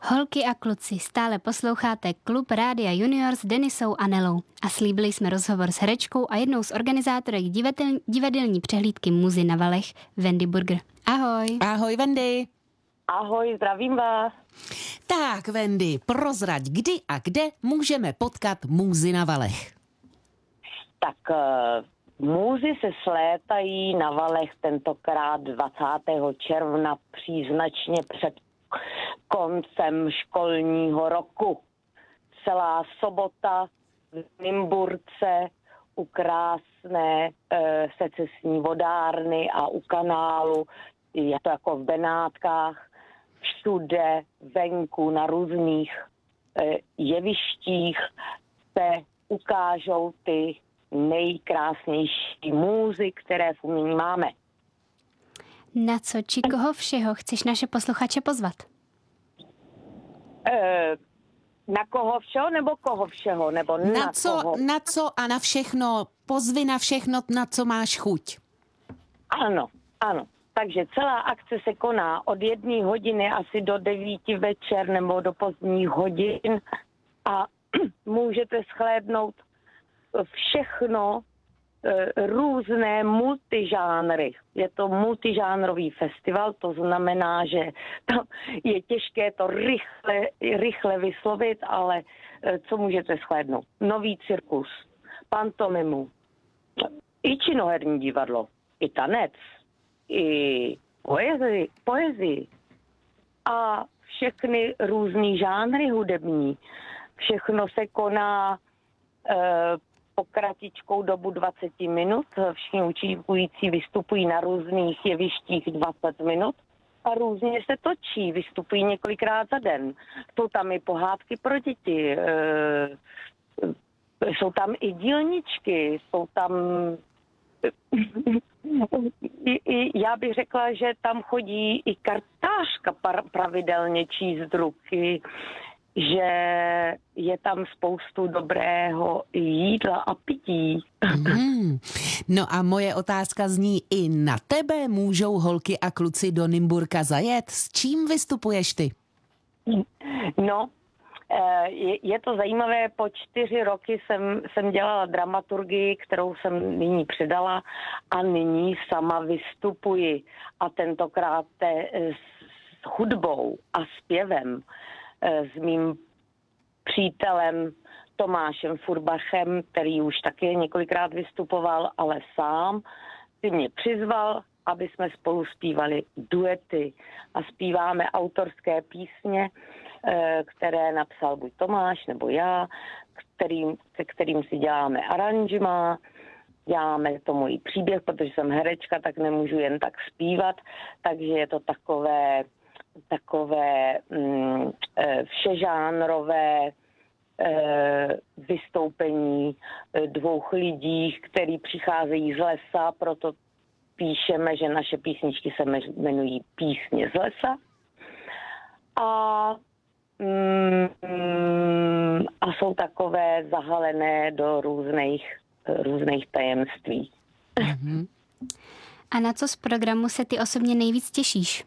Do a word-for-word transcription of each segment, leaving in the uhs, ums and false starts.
Holky a kluci, stále posloucháte Klub Rádia Junior s Denisou a Nelou a slíbili jsme rozhovor s herečkou a jednou z organizátorek divadelní, divadelní přehlídky Muzy na Valech, Wendy Burger. Ahoj. Ahoj, Wendy. Ahoj, zdravím vás. Tak, Wendy, prozrať, kdy a kde můžeme potkat Muzy na Valech? Tak uh, Muzy se slétají na Valech tentokrát dvacátého června příznačně před koncem školního roku. Celá sobota v Nymburce u krásné e, secesní vodárny a u kanálu, je to jako v Benátkách, všude venku na různých e, jevištích se ukážou ty nejkrásnější múzy, které v umění máme. Na co či koho všeho chceš naše posluchače pozvat? E, na koho všeho nebo koho všeho? Nebo na, na, co, koho? na co a na všechno, pozvi na všechno, na co máš chuť. Ano, ano. Takže celá akce se koná od jedné hodiny asi do devíti večer nebo do pozdních hodin a můžete shlédnout všechno, různé multižánry. Je to multižánrový festival, to znamená, že tam je těžké to rychle, rychle vyslovit, ale co můžete shlédnout? Nový cirkus, pantomimu, i činoherní divadlo, i tanec, i poezii, poezii a všechny různý žánry hudební. Všechno se koná e, po kratičkou dobu dvacet minut. Všichni účinkující vystupují na různých jevištích dvacet minut a různě se točí, vystupují několikrát za den. Jsou tam i pohádky pro děti, e, jsou tam i dílničky, jsou tam... I, i, já bych řekla, že tam chodí i kartářka pravidelně číst druky, že je tam spoustu dobrého jídla a pití. Mm. No a moje otázka zní, i na tebe můžou holky a kluci do Nymburka zajet? S čím vystupuješ ty? No, je, je to zajímavé, po čtyři roky jsem, jsem dělala dramaturgii, kterou jsem nyní předala a nyní sama vystupuji. A tentokrát s hudbou a zpěvem s mým přítelem Tomášem Furbachem, který už taky několikrát vystupoval, ale sám si mě přizval, aby jsme spolu zpívali duety a zpíváme autorské písně, které napsal buď Tomáš nebo já, kterým, se kterým si děláme aranžma, děláme tomu i příběh, protože jsem herečka, tak nemůžu jen tak zpívat, takže je to takové takové mm, všežánrové e, vystoupení dvou lidí, který přicházejí z lesa, proto píšeme, že naše písničky se jmenují Písně z lesa. A, mm, a jsou takové zahalené do různých, různých tajemství. Mm-hmm. A na co z programu se ty osobně nejvíc těšíš?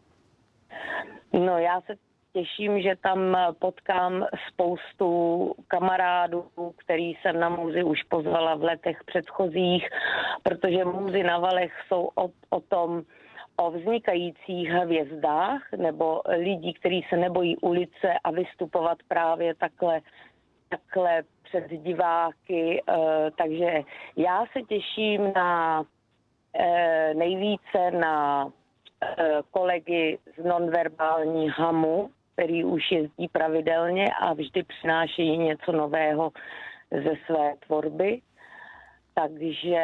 No, já se těším, že tam potkám spoustu kamarádů, který jsem na Muzy už pozvala v letech předchozích, protože Muzy na Valech jsou o, o tom, o vznikajících hvězdách nebo lidí, kteří se nebojí ulice a vystupovat právě takhle, takhle před diváky. Takže já se těším na nejvíce na kolegy z nonverbální hamu, který už jezdí pravidelně a vždy přinášejí něco nového ze své tvorby. Takže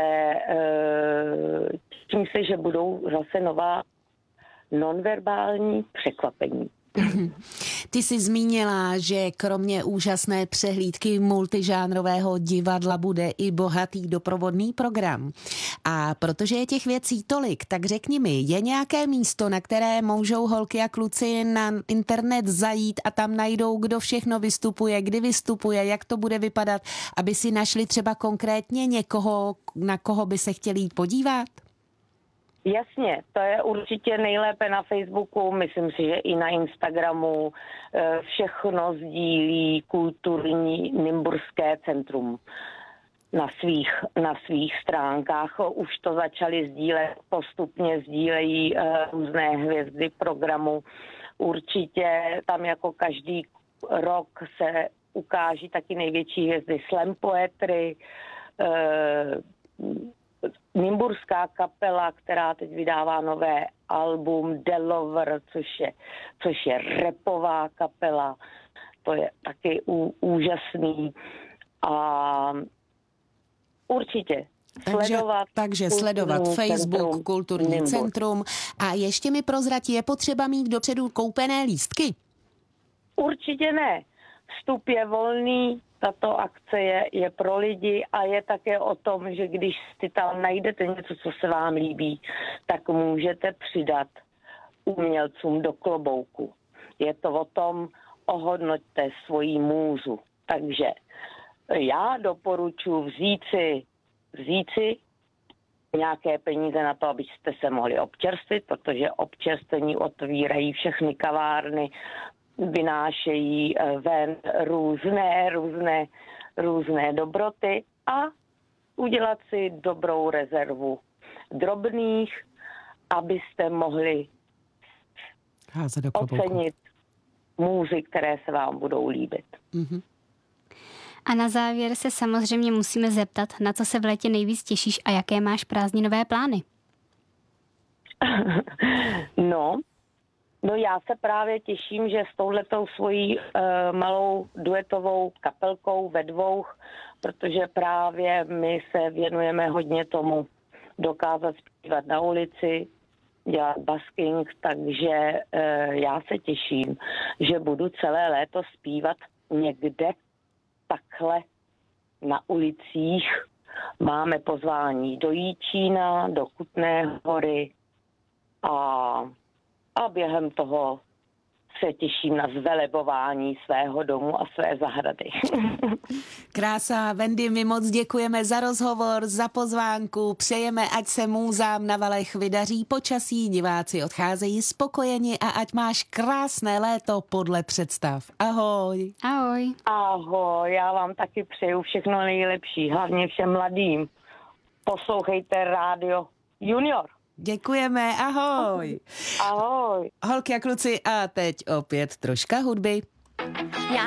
tím se, že budou zase nová nonverbální překvapení. Ty jsi zmínila, že kromě úžasné přehlídky multižánrového divadla bude i bohatý doprovodný program. A protože je těch věcí tolik, tak řekni mi, je nějaké místo, na které můžou holky a kluci na internet zajít a tam najdou, kdo všechno vystupuje, kdy vystupuje, jak to bude vypadat, aby si našli třeba konkrétně někoho, na koho by se chtěli jít podívat? Jasně, to je určitě nejlépe na Facebooku, myslím si, že i na Instagramu. Všechno sdílí kulturní Nymburské centrum na svých, na svých stránkách. Už to začali sdílet, postupně sdílejí různé hvězdy programu. Určitě tam jako každý rok se ukáží taky největší hvězdy slam poetry, Nymburská kapela, která teď vydává nové album Delover, což je, což je rapová kapela. To je taky ú, úžasný. A určitě takže, sledovat. Takže sledovat Facebook, centrum, Kulturní Nimbus. Centrum. A ještě mi prozrať, je potřeba mít dopředu koupené lístky? Určitě ne. Vstup je volný. Tato akce je, je pro lidi a je také o tom, že když si tam najdete něco, co se vám líbí, tak můžete přidat umělcům do klobouku. Je to o tom, ohodnoťte svoji můzu. Takže já doporučuji vzít si, vzít si nějaké peníze na to, abyste se mohli občerstvit, protože občerstvení otvírají všechny kavárny, vynášejí ven různé, různé, různé dobroty a udělat si dobrou rezervu drobných, abyste mohli ocenit můzy, které se vám budou líbit. Mm-hmm. A na závěr se samozřejmě musíme zeptat, na co se v létě nejvíc těšíš a jaké máš prázdninové plány? No, No já se právě těším, že s touhletou svojí uh, malou duetovou kapelkou ve dvou, protože právě my se věnujeme hodně tomu dokázat zpívat na ulici, dělat basking, takže uh, já se těším, že budu celé léto zpívat někde takhle na ulicích. Máme pozvání do Jíčína, do Kutné Hory a A během toho se těším na zvelebování svého domu a své zahrady. Krása, Wendy, my moc děkujeme za rozhovor, za pozvánku, přejeme, ať se můzám na Valech vydaří počasí, diváci odcházejí spokojeni a ať máš krásné léto podle představ. Ahoj. Ahoj. Ahoj, já vám taky přeju všechno nejlepší, hlavně všem mladým. Poslouchejte Rádio Junior. Děkujeme, ahoj. Ahoj. Holky a kluci, a teď opět troška hudby.